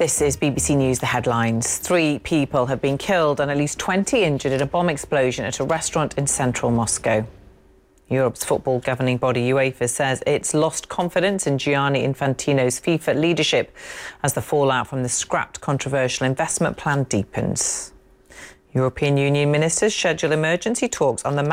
This is BBC News, the headlines. 3 people have been killed and at least 20 injured in a bomb explosion at a restaurant in central Moscow. Europe's football governing body UEFA says it's lost confidence in Gianni Infantino's FIFA leadership as the fallout from the scrapped controversial investment plan deepens. European Union ministers schedule emergency talks on the